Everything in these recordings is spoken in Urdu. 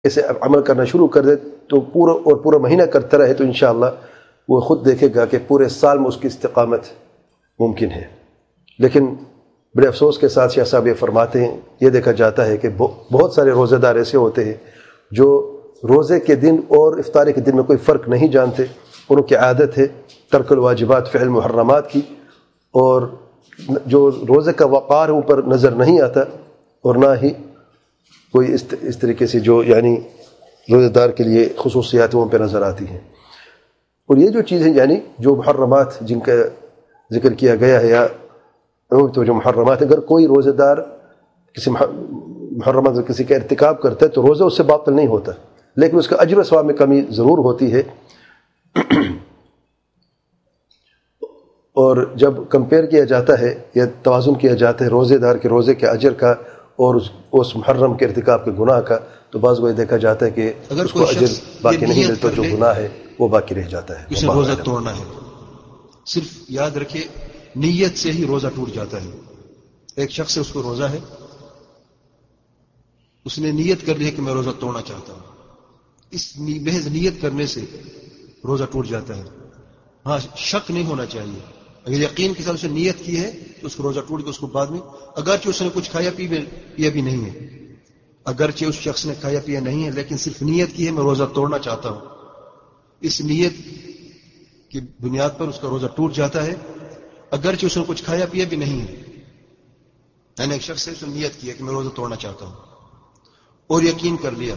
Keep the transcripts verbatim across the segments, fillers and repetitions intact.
سے عمل کرنا شروع کر دے تو پورا اور پورا مہینہ کرتا رہے تو انشاءاللہ وہ خود دیکھے گا کہ پورے سال میں اس کی استقامت ممکن ہے. لیکن بڑے افسوس کے ساتھ شاہ صاحب یہ فرماتے ہیں یہ دیکھا جاتا ہے کہ بہت سارے روزہ دار ایسے ہوتے ہیں جو روزے کے دن اور افطاری کے دن میں کوئی فرق نہیں جانتے. ان کی عادت ہے ترک الواجبات فعل محرمات کی، اور جو روزے کا وقار ہے اوپر نظر نہیں آتا، اور نہ ہی کوئی اس اس طریقے سے جو یعنی روزہ دار کے لیے خصوصیات وہاں پہ نظر آتی ہیں. اور یہ جو چیزیں یعنی جو محرمات جن کا ذکر کیا گیا ہے یا تو جو محرمات، اگر کوئی روزہ دار کسی محرمات کسی کا ارتکاب کرتا ہے تو روزہ اس سے باطل نہیں ہوتا، لیکن اس کا اجر و ثواب میں کمی ضرور ہوتی ہے. اور جب کمپیئر کیا جاتا ہے یا توازن کیا جاتا ہے روزے دار کے روزے کے اجر کا اور اس محرم کے ارتکاب کے گناہ کا، تو بعض کو دیکھا جاتا ہے کہ اگر اس کو اجر باقی نہیں ملتا، جو گناہ ہے وہ باقی رہ جاتا ہے. اسے روزہ توڑنا ہے، صرف یاد رکھیے نیت سے ہی روزہ ٹوٹ جاتا ہے. ایک شخص سے اس کو روزہ ہے، اس نے نیت کر لی ہے کہ میں روزہ توڑنا چاہتا ہوں، اس محض نیت کرنے سے روزہ ٹوٹ جاتا ہے. ہاں شک نہیں ہونا چاہیے، اگر یقین کے ساتھ اسے نیت کی ہے تو اس کو روزہ ٹوٹ گیا. اس کو بعد میں اگرچہ اس نے کچھ کھایا پیا بھی نہیں ہے، اگرچہ اس شخص نے کھایا پیا نہیں ہے، لیکن صرف نیت کی ہے میں روزہ توڑنا چاہتا ہوں، اس نیت کی بنیاد پر اس کا روزہ ٹوٹ جاتا ہے، اگرچہ اس نے کچھ کھایا پیا بھی نہیں ہے. یعنی ایک شخص سے اس نے نیت کی ہے کہ میں روزہ توڑنا چاہتا ہوں اور یقین کر لیا،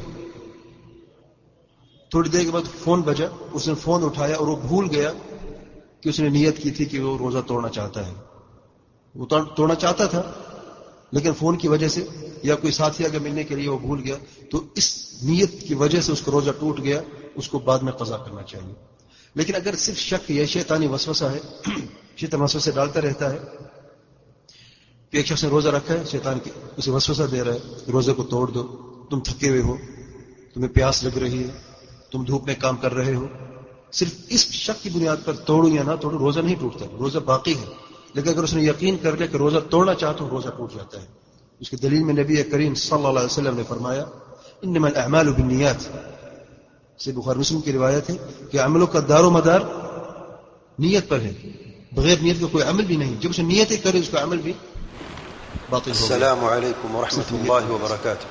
تھوڑی دیر کے بعد فون بجا، اس نے فون اٹھایا اور وہ بھول گیا کہ اس نے نیت کی تھی کہ وہ روزہ توڑنا چاہتا ہے. وہ توڑنا چاہتا تھا لیکن فون کی وجہ سے یا کوئی ساتھی آگے ملنے کے لیے وہ بھول گیا، تو اس نیت کی وجہ سے اس کا روزہ ٹوٹ گیا، اس کو بعد میں قضا کرنا چاہیے. لیکن اگر صرف شک یا شیطانی وسوسہ ہے، شیطان وسوسے ڈالتا رہتا ہے کہ ایک شخص نے روزہ رکھا ہے، شیطان اسے وسوسہ دے رہا ہے روزے کو توڑ دو، تم تھکے ہوئے ہو، تمہیں پیاس لگ رہی ہے، تم دھوپ میں کام کر رہے ہو، صرف اس شک کی بنیاد پر توڑو یا نہ توڑو روزہ نہیں ٹوٹتا، روزہ باقی ہے. لیکن اگر اس نے یقین کر لیا کہ روزہ توڑنا چاہتا ہوں، روزہ ٹوٹ جاتا ہے. اس کی دلیل میں نبی کریم صلی اللہ علیہ وسلم نے فرمایا انما الاعمال بالنیات، سے بخاری مسلم کی روایت ہے کہ عملوں کا دار و مدار نیت پر ہے، بغیر نیت کا کوئی عمل بھی نہیں. جب اسے نیت ہی کرے اس کا عمل بھی باطل ہوگا. السلام علیکم ورحمۃ اللہ وبرکاتہ.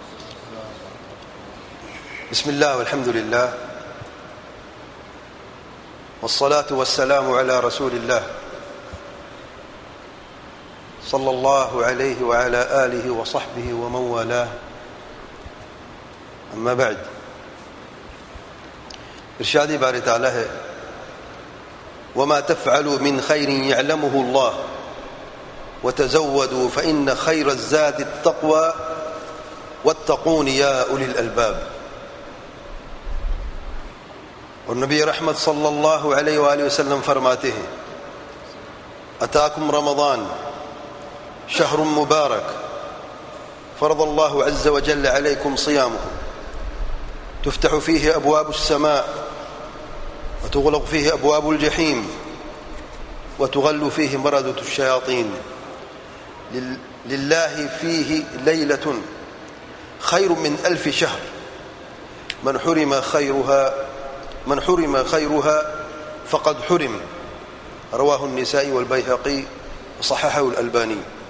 بسم اللہ والحمد للہ والصلاة والسلام على رسول اللہ صلی اللہ علیہ وعلى آلہ وصحبہ ومن والاه. اما بعد، ارشادی باری تعالی ہے وما تفعلوا من خیر يعلمه اللہ وتزودوا فإن خیر الزاد التقوى واتقون یا اولی الالباب. اور نبی رحمت صلی اللہ علیہ وآلہ وسلم فرماتے ہیں اتاکم رمضان شہر مبارک فرض اللہ عز وجل علیکم صیامہ تفتح فیہ ابواب السماء وتغلق فیہ ابواب الجحیم وتغل فیہ مردة الشیاطین للہ فیہ لیلۃ خیر من الف شہر من حرم خیرها من حرم خيرها فقد حرم. رواه النسائي والبيهقي وصححه الألباني.